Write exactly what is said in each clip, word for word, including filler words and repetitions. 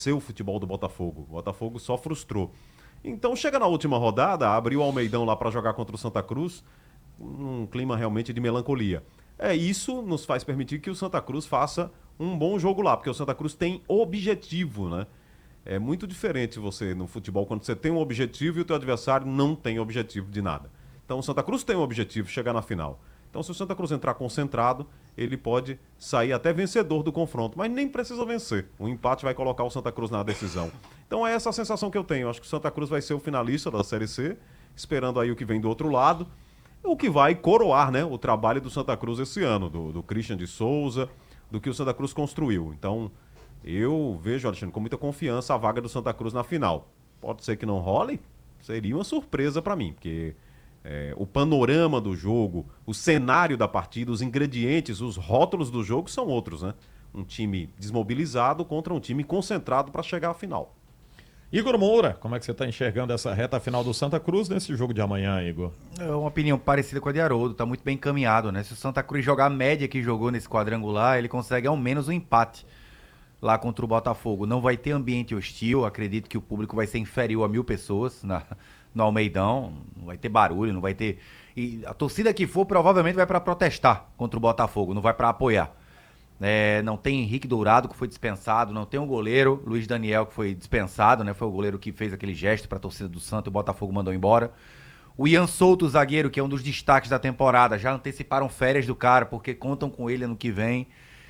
o futebol do Botafogo. O Botafogo só frustrou. Então chega na última rodada, abriu o Almeidão lá para jogar contra o Santa Cruz, um clima realmente de melancolia. É, isso nos faz permitir que o Santa Cruz faça um bom jogo lá, porque o Santa Cruz tem objetivo, né? É muito diferente você no futebol quando você tem um objetivo e o teu adversário não tem objetivo de nada. Então o Santa Cruz tem um objetivo, chegar na final. Então se o Santa Cruz entrar concentrado, ele pode sair até vencedor do confronto, mas nem precisa vencer. O empate vai colocar o Santa Cruz na decisão. Então é essa a sensação que eu tenho. Acho que o Santa Cruz vai ser o finalista da Série C, esperando aí o que vem do outro lado, o que vai coroar, né, o trabalho do Santa Cruz esse ano, do, do Christian de Souza, do que o Santa Cruz construiu. Então eu vejo, Alexandre, com muita confiança a vaga do Santa Cruz na final. Pode ser que não role, seria uma surpresa para mim, porque... É, o panorama do jogo, o cenário da partida, os ingredientes, os rótulos do jogo são outros, né? Um time desmobilizado contra um time concentrado para chegar à final. Igor Moura, como é que você está enxergando essa reta final do Santa Cruz nesse jogo de amanhã, Igor? É uma opinião parecida com a de Haroldo, tá muito bem encaminhado, né? Se o Santa Cruz jogar a média que jogou nesse quadrangular, ele consegue ao menos um empate lá contra o Botafogo. Não vai ter ambiente hostil, acredito que o público vai ser inferior a mil pessoas na... no Almeidão, não vai ter barulho, não vai ter... E a torcida que for provavelmente vai para protestar contra o Botafogo, não vai para apoiar. É, não tem Henrique Dourado, que foi dispensado, não tem o goleiro Luiz Daniel, que foi dispensado, né? Foi o goleiro que fez aquele gesto para a torcida do Santos, o Botafogo mandou embora. O Ian Souto, o zagueiro, que é um dos destaques da temporada, já anteciparam férias do cara, porque contam com ele ano que vem.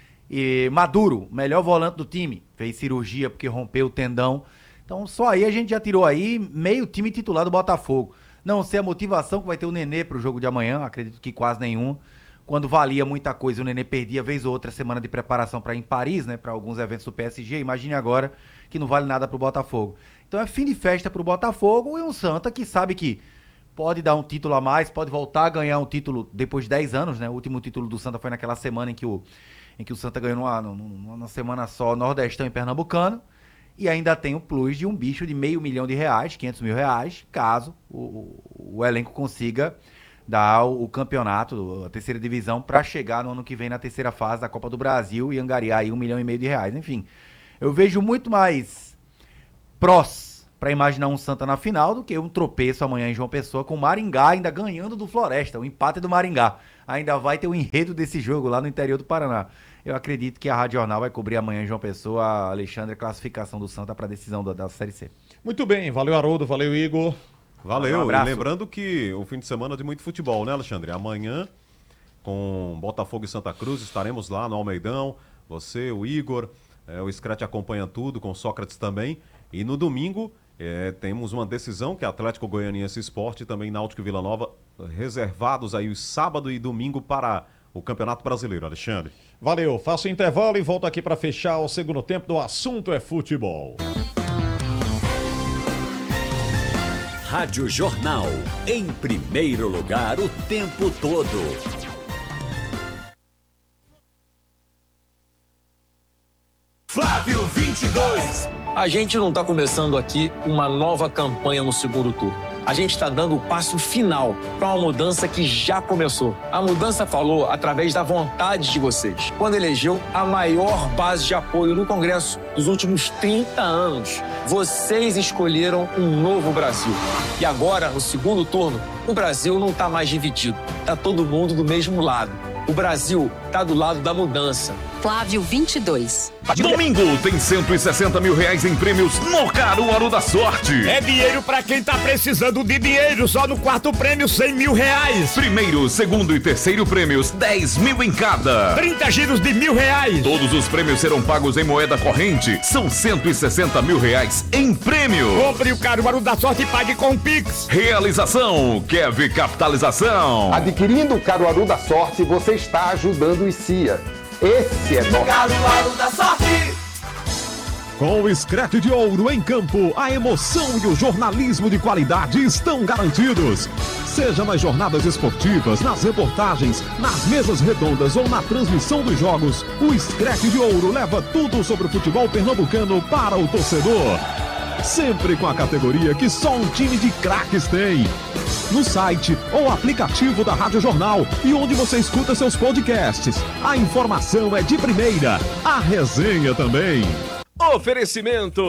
E Maduro, melhor volante do time, fez cirurgia porque rompeu o tendão. Então só aí a gente já tirou aí meio time titular do Botafogo. Não sei a motivação que vai ter o Nenê pro jogo de amanhã, acredito que quase nenhum. Quando valia muita coisa, o Nenê perdia vez ou outra semana de preparação para ir em Paris, né, para alguns eventos do P S G. Imagine agora que não vale nada pro Botafogo. Então é fim de festa pro Botafogo e um Santa que sabe que pode dar um título a mais, pode voltar a ganhar um título depois de dez anos, né? O último título do Santa foi naquela semana em que o, em que o Santa ganhou numa, numa, numa semana só Nordestão e Pernambucano. E ainda tem o plus de um bicho de meio milhão de reais, quinhentos mil reais, caso o, o, o elenco consiga dar o, o campeonato, a terceira divisão, para chegar no ano que vem na terceira fase da Copa do Brasil e angariar aí um milhão e meio de reais. Enfim, eu vejo muito mais prós para imaginar um Santa na final do que um tropeço amanhã em João Pessoa com o Maringá ainda ganhando do Floresta, o empate do Maringá. Ainda vai ter o enredo desse jogo lá no interior do Paraná. Eu acredito que a Rádio Jornal vai cobrir amanhã em João Pessoa, a Alexandre, a classificação do Santa para a decisão da, da Série C. Muito bem, valeu Haroldo, valeu Igor. Valeu, um e lembrando que o fim de semana é de muito futebol, né, Alexandre? Amanhã, com Botafogo e Santa Cruz, estaremos lá no Almeidão, você, o Igor, é, o Screte acompanha tudo, com o Sócrates também. E no domingo, é, temos uma decisão, que é Atlético Goianiense Esporte e também Náutico e Vila Nova, reservados aí os sábado e domingo para o Campeonato Brasileiro, Alexandre. Valeu, faço o intervalo e volto aqui para fechar o segundo tempo do Assunto é Futebol. Rádio Jornal, em primeiro lugar o tempo todo. Flávio vinte e dois. A gente não está começando aqui uma nova campanha no segundo turno. A gente está dando o passo final para uma mudança que já começou. A mudança falou através da vontade de vocês, quando elegeu a maior base de apoio no Congresso dos últimos trinta anos. Vocês escolheram um novo Brasil. E agora, no segundo turno, o Brasil não está mais dividido. Está todo mundo do mesmo lado. O Brasil está do lado da mudança. Flávio vinte e dois. Domingo tem cento e sessenta mil reais em prêmios no Caruaru da Sorte. É dinheiro pra quem tá precisando de dinheiro. Só no quarto prêmio, cem mil reais. Primeiro, segundo e terceiro prêmios, dez mil em cada. trinta giros de mil reais. Todos os prêmios serão pagos em moeda corrente. São cento e sessenta mil reais em prêmio. Compre o Caruaru da Sorte e pague com Pix. Realização, Keve Capitalização. Adquirindo o Caruaru da Sorte, você está ajudando o I C I A. Esse é o Caruaru da Sorte. Com o Screte de Ouro em campo, a emoção e o jornalismo de qualidade estão garantidos. Seja nas jornadas esportivas, nas reportagens, nas mesas redondas ou na transmissão dos jogos, o Screte de Ouro leva tudo sobre o futebol pernambucano para o torcedor. Sempre com a categoria que só um time de craques tem. No site ou aplicativo da Rádio Jornal e onde você escuta seus podcasts. A informação é de primeira, a resenha também. Oferecimento